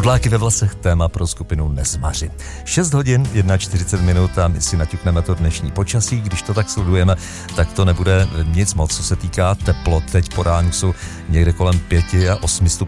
Bodláky ve vlasech, téma pro skupinu Nezmaři. 6 hodin, 41 minut a my si naťukneme to dnešní počasí. Když to tak sledujeme, tak to nebude nic moc, co se týká teplot. Teď po ránu jsou někde kolem 5 a 8 stupňů